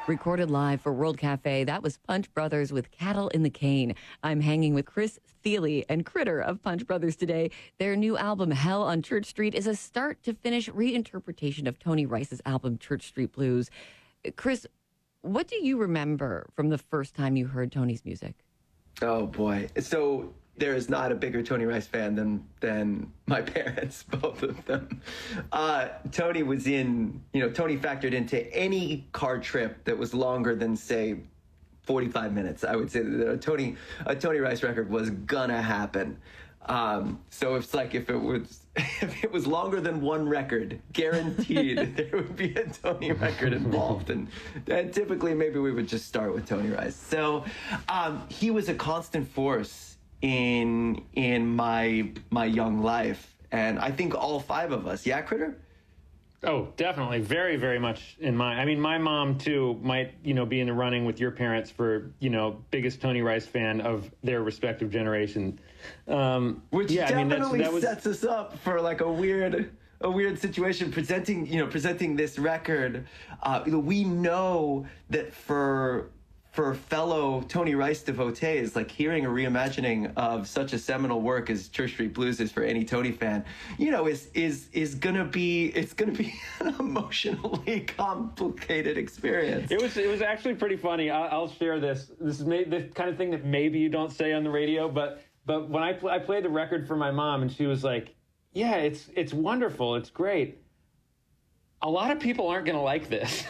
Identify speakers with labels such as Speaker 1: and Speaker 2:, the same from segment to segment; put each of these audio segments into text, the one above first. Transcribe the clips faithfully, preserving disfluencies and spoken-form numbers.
Speaker 1: Recorded live for World Cafe, that was Punch Brothers with Cattle in the Cane. I'm hanging with Chris Thile and Critter of Punch Brothers today. Their new album, Hell on Church Street, is a start-to-finish reinterpretation of Tony Rice's album, Church Street Blues. Chris, what do you remember from the first time you heard Tony's music?
Speaker 2: Oh, boy. So there is not a bigger Tony Rice fan than than my parents, both of them. Uh, Tony was in, you know, Tony factored into any car trip that was longer than, say, forty-five minutes. I would say that a Tony, a Tony Rice record was gonna happen. Um, so it's like if it was if it was longer than one record, guaranteed there would be a Tony record involved, and, and typically maybe we would just start with Tony Rice. So um, he was a constant force in in my my young life, and I think all five of us. Yeah, Critter?
Speaker 3: Oh, definitely. Very, very much in my, I mean, my mom too might, you know, be in the running with your parents for, you know, biggest Tony Rice fan of their respective generation. Um,
Speaker 2: Which
Speaker 3: yeah,
Speaker 2: definitely
Speaker 3: I mean, that's, that was...
Speaker 2: sets us up for like a weird, a weird situation presenting, you know, presenting this record. Uh, we know that for, for fellow Tony Rice devotees, like hearing a reimagining of such a seminal work as Church Street Blues is for any Tony fan, you know, is is is gonna be it's gonna be an emotionally complicated experience.
Speaker 3: It was it was actually pretty funny. I'll, I'll share this. This is may, the kind of thing that maybe you don't say on the radio, but but when I pl- I played the record for my mom, and she was like, "Yeah, it's it's wonderful, it's great. A lot of people aren't going to like this."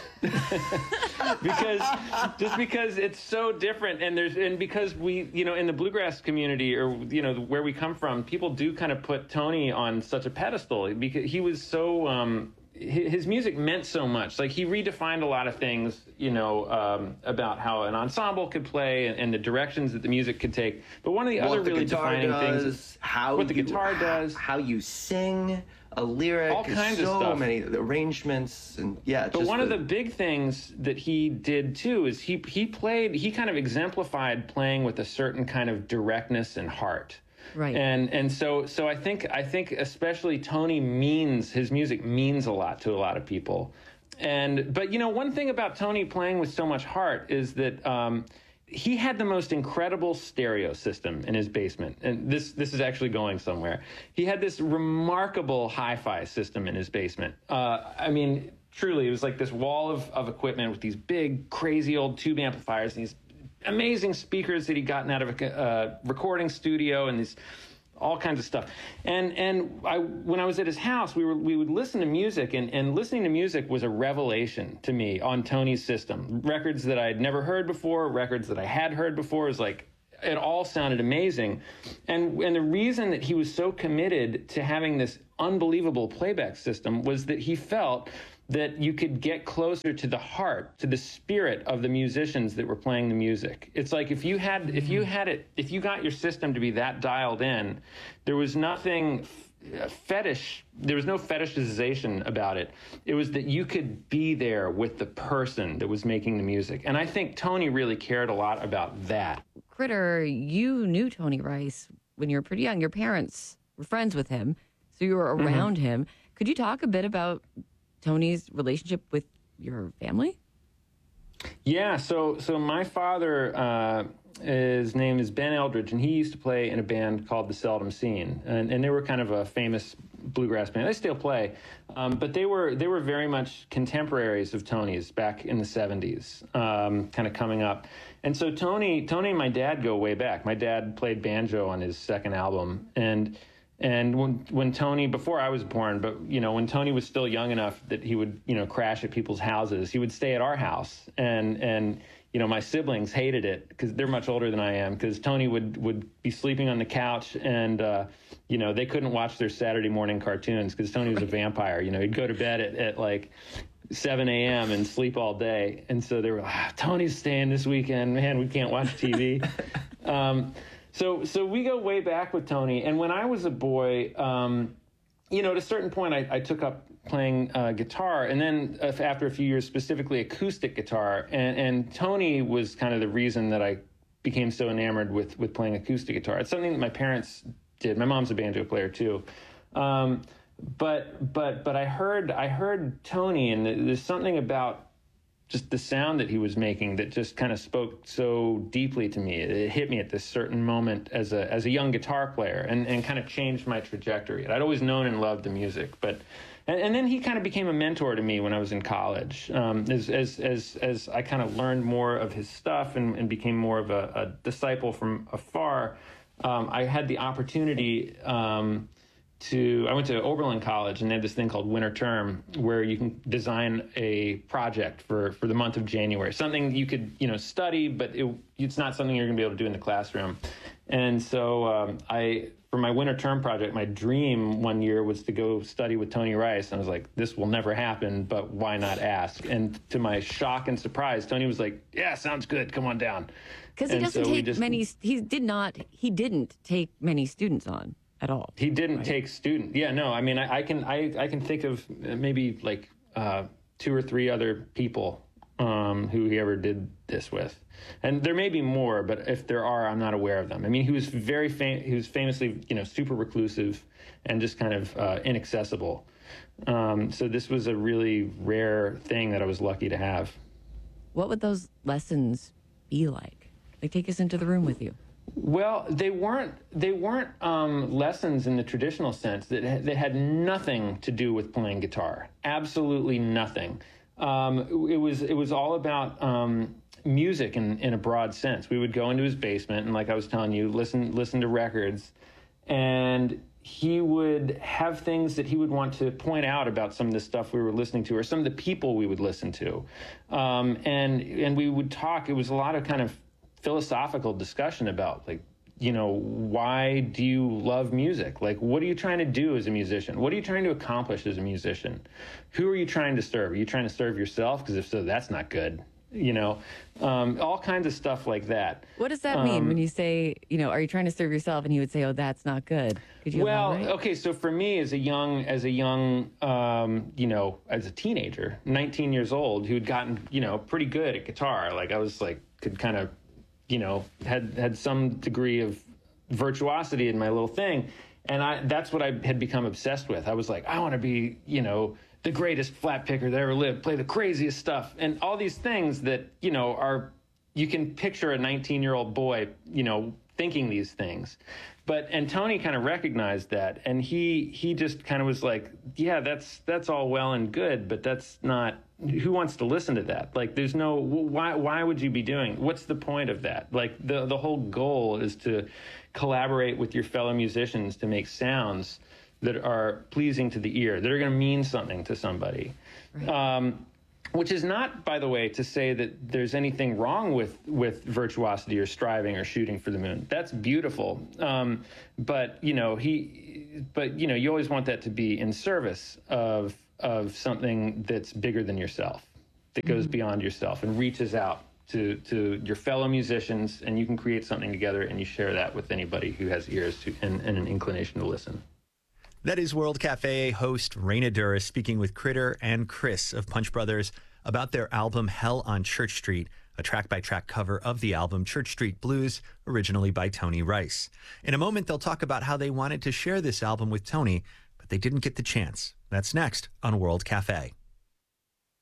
Speaker 3: because just because it's so different, and there's and because we, you know, in the bluegrass community, or you know, where we come from, people do kind of put Tony on such a pedestal because he was so um his music meant so much. Like, he redefined a lot of things, you know, um, about how an ensemble could play and, and the directions that the music could take. But one of the
Speaker 2: what
Speaker 3: other
Speaker 2: the
Speaker 3: really
Speaker 2: guitar
Speaker 3: defining
Speaker 2: does,
Speaker 3: things is
Speaker 2: how
Speaker 3: what the
Speaker 2: you,
Speaker 3: guitar does,
Speaker 2: how you sing a lyric,
Speaker 3: all kinds
Speaker 2: so
Speaker 3: of stuff.
Speaker 2: many arrangements, and yeah.
Speaker 3: But
Speaker 2: just
Speaker 3: one
Speaker 2: the,
Speaker 3: of the big things that he did too is he he played he kind of exemplified playing with a certain kind of directness and heart.
Speaker 1: Right.
Speaker 3: And and so so I think I think especially Tony means his music means a lot to a lot of people. And but you know, one thing about Tony playing with so much heart is that um, he had the most incredible stereo system in his basement. And this this is actually going somewhere. He had this remarkable hi-fi system in his basement. Uh, I mean, truly, it was like this wall of, of equipment with these big, crazy old tube amplifiers and these amazing speakers that he'd gotten out of a uh, recording studio, and these all kinds of stuff. And and I, when I was at his house, we were we would listen to music, and, and listening to music was a revelation to me on Tony's system. Records that I'd never heard before, records that I had heard before. It was like, it all sounded amazing. And and the reason that he was so committed to having this unbelievable playback system was that he felt that you could get closer to the heart, to the spirit of the musicians that were playing the music. It's like if you had, if you had it, if you got your system to be that dialed in, there was nothing fetish, there was no fetishization about it. It was that you could be there with the person that was making the music. And I think Tony really cared a lot about that.
Speaker 1: Critter, you knew Tony Rice when you were pretty young. Your parents were friends with him, so you were around mm-hmm. him. Could you talk a bit about Tony's relationship with your family?
Speaker 3: Yeah, so so my father, uh, his name is Ben Eldridge, and he used to play in a band called The Seldom Scene, and, and they were kind of a famous bluegrass band. They still play, um, but they were they were very much contemporaries of Tony's back in the seventies, um, kind of coming up. And so Tony, Tony and my dad go way back. My dad played banjo on his second album, and And when when Tony, before I was born, but, you know, when Tony was still young enough that he would, you know, crash at people's houses, he would stay at our house. And, and you know, my siblings hated it because they're much older than I am, because Tony would, would be sleeping on the couch, and, uh, you know, they couldn't watch their Saturday morning cartoons because Tony was a vampire. You know, he'd go to bed at, at like seven a.m. and sleep all day. And so they were like, ah, Tony's staying this weekend. Man, we can't watch T V. um So so we go way back with Tony. And when I was a boy, um, you know, at a certain point, I, I took up playing uh, guitar. And then uh, after a few years, specifically acoustic guitar. And, and Tony was kind of the reason that I became so enamored with, with playing acoustic guitar. It's something that my parents did. My mom's a banjo player, too. Um, but but but I heard I heard Tony, and there's something about just the sound that he was making that just kind of spoke so deeply to me. It hit me at this certain moment as a as a young guitar player, and, and kind of changed my trajectory. I'd always known and loved the music, but and, and then he kind of became a mentor to me when I was in college. Um, as as as as I kind of learned more of his stuff and, and became more of a, a disciple from afar, um, I had the opportunity. Um, To I went to Oberlin College, and they had this thing called winter term, where you can design a project for, for the month of January, something you could you know study, but it, it's not something you're going to be able to do in the classroom. And so um, I, for my winter term project, my dream one year was to go study with Tony Rice. And I was like, this will never happen, but why not ask? And to my shock and surprise, Tony was like, yeah, sounds good. Come on down.
Speaker 1: Because he
Speaker 3: And
Speaker 1: doesn't
Speaker 3: so we
Speaker 1: take
Speaker 3: just-
Speaker 1: many. He did not. He didn't take many students on at all.
Speaker 3: He didn't take student. Yeah, no. I mean, I, I can I, I can think of maybe like uh, two or three other people um, who he ever did this with, and there may be more, but if there are, I'm not aware of them. I mean, he was very fam- he was famously you know super reclusive and just kind of uh, inaccessible. Um, so this was a really rare thing that I was lucky to have.
Speaker 1: What would those lessons be like? Like, take us into the room with you.
Speaker 3: Well, they weren't they weren't um, lessons in the traditional sense. That that they had nothing to do with playing guitar. Absolutely nothing. Um, it was it was all about um, music in, in a broad sense. We would go into his basement and, like I was telling you, listen listen to records, and he would have things that he would want to point out about some of the stuff we were listening to, or some of the people we would listen to, um, and and we would talk. It was a lot of kind of philosophical discussion about, like, you know, why do you love music? Like, what are you trying to do as a musician? What are you trying to accomplish as a musician? Who are you trying to serve? Are you trying to serve yourself? Because if so, that's not good. You know, um, all kinds of stuff like that.
Speaker 1: What does that mean
Speaker 3: Um,
Speaker 1: when you say, you know, are you trying to serve yourself? And he would say, oh, that's not good. Could you
Speaker 3: Well,
Speaker 1: elaborate?
Speaker 3: okay, so for me, as a young, as a young, um, you know, as a teenager, nineteen years old, who'd gotten, you know, pretty good at guitar, like I was like, could kind of, you know, had had some degree of virtuosity in my little thing, and I that's what I had become obsessed with. I was like, I want to be, you know, the greatest flat picker that ever lived, play the craziest stuff, and all these things that, you know, are, you can picture a nineteen-year-old boy, you know, thinking these things. But, and Tony kind of recognized that, and he he just kind of was like, yeah, that's that's all well and good, but that's not, who wants to listen to that? Like, there's no, why why would you be doing, what's the point of that? Like, the the whole goal is to collaborate with your fellow musicians to make sounds that are pleasing to the ear, that are going to mean something to somebody. Right. Um, which is not, by the way, to say that there's anything wrong with, with virtuosity or striving or shooting for the moon. That's beautiful. Um, but, you know, he, but, you know, you always want that to be in service of, of something that's bigger than yourself, that goes mm-hmm. beyond yourself and reaches out to, to your fellow musicians, and you can create something together, and you share that with anybody who has ears to, and, and an inclination to listen.
Speaker 4: That is World Cafe host Raina Douris speaking with Critter and Chris of Punch Brothers about their album Hell on Church Street, a track-by-track cover of the album Church Street Blues, originally by Tony Rice. In a moment, they'll talk about how they wanted to share this album with Tony, but they didn't get the chance. That's next on World Cafe.